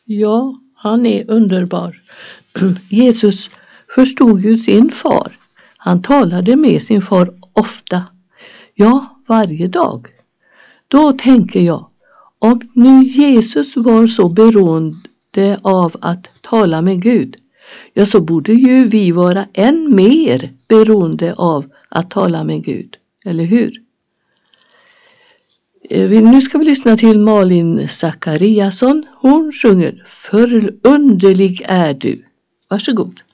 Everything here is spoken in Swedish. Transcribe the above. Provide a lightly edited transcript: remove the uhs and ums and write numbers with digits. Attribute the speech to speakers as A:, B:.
A: Ja, han är underbar. Jesus förstod ju sin far. Han talade med sin far ofta. Ja, varje dag. Då tänker jag, om nu Jesus var så beroende av att tala med Gud, ja, så borde ju vi vara än mer beroende av att tala med Gud. Eller hur? Nu ska vi lyssna till Malin Zachariasson. Hon sjunger Förunderlig är du. Varsågod.